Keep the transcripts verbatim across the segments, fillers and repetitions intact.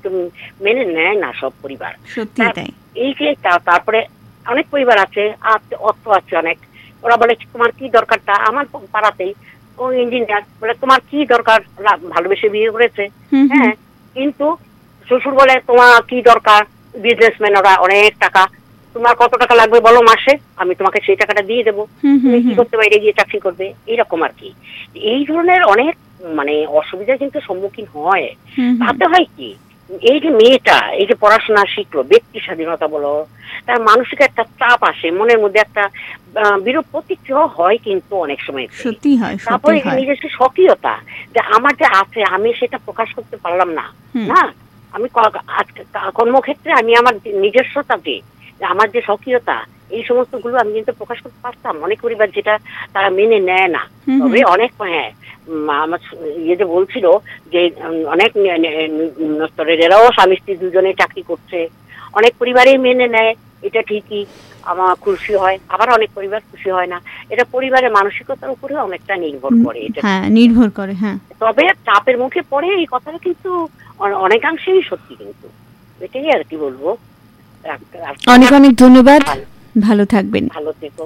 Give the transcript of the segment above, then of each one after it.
মেনে নেয় না সব পরিবার। সত্যি তাই। এই যে তারপরে অনেক পরিবার আছে, অর্থ আছে অনেক, ওরা বলে তোমার কি দরকারটা, আমার পাড়াতেই ও ইঞ্জিনিয়ার, বলে তোমার কি দরকার, ভালোবেসে বিয়ে করেছে, হ্যাঁ, কিন্তু শ্বশুর বলে তোমার কি দরকার, বিজনেসম্যান ওরা, অনেক টাকা, তোমার কত টাকা লাগবে বলো মাসে, আমি তোমাকে সেই টাকাটা দিয়ে দেবো, তুমি কি করতে বাইরে গিয়ে চাকরি করবে, এইরকম আর কি। এই ধরনের অনেক মানে অসুবিধা কিন্তু সম্মুখীন হয়। তাতে হয় কি, এই যে মেয়েটা এই যে পড়াশোনা শিখলো, ব্যক্তি স্বাধীনতা বলো, তার মানসিক একটা চাপ আসে, মনের মধ্যে একটা বিরূপ প্রতিক্রিয়া হয় কিন্তু অনেক সময়। সত্যি হয়। তারপরে নিজস্ব স্বকীয়তা যে আমার যে আছে আমি সেটা প্রকাশ করতে পারলাম না, না আমি কর্মক্ষেত্রে আমি আমার নিজস্বতা যে আমার যে স্বকীয়তা, এই সমস্ত গুলো আমি কিন্তু প্রকাশ করতে পারতাম। অনেক পরিবার যেটা তারা মেনে নেয় না। তবে অনেক, হ্যাঁ, আমার ইয়ে যে বলছিল যে অনেক স্তরের এরাও স্বামী স্ত্রী দুজনে চাকরি করছে, অনেক পরিবারই মেনে নেয়, এটা ঠিকই, আমার খুশি হয়, আবার অনেক পরিবার খুশি হয় না। এটা পরিবারের মানসিকতার উপরে অনেকটা নির্ভর করে। এটা হ্যাঁ, নির্ভর করে। হ্যাঁ, তবে চাপের মুখে পড়ে এই কথাটা কিন্তু অনেকাংশেই সত্যি, কিন্তু এটাই আর কি বলবো। অনেক অনেক ধন্যবাদ, ভালো থাকবেন। ভালো থেকো।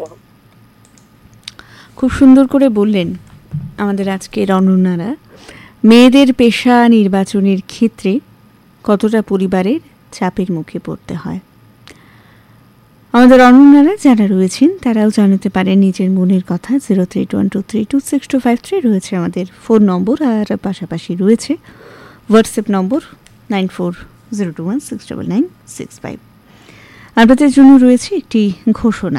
খুব সুন্দর করে বললেন আমাদের আজকের অনন্যারা, মেয়েদের পেশা নির্বাচনের ক্ষেত্রে কতটা পরিবারের চাপের মুখে পড়তে হয়। আমাদের অনন্যারা যারা রয়েছেন তারাও জানাতে পারেন নিজের মনের কথা। Zero three two one two three two six two five three রয়েছে আমাদের ফোন নম্বর, আর পাশাপাশি রয়েছে হোয়াটসঅ্যাপ নম্বর nine four zero two one six double nine six five. আপনাদের জন্য রয়েছে একটি ঘোষণা।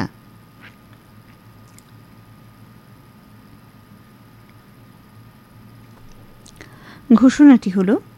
ঘোষণাটি হলো,